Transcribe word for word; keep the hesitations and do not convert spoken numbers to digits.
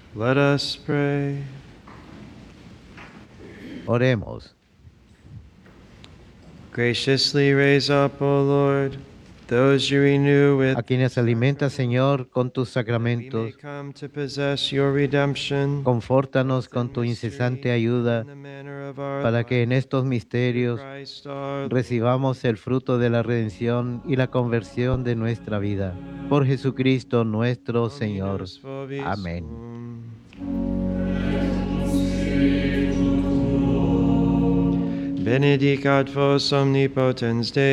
Let us pray. Oremos. Graciously raise up, O Lord, those you renew with A quienes alimentas, Señor, con tus that we may sacramentos, come to possess your redemption. confórtanos both con in tu incesante mystery ayuda, and the manner of our para que en life. estos Through misterios Christ our Lord. recibamos el fruto de la redención y la conversión de nuestra vida. Por Jesucristo nuestro Señor. Dominus vobis Amén. sum. Benedicat vos omnipotens Deus,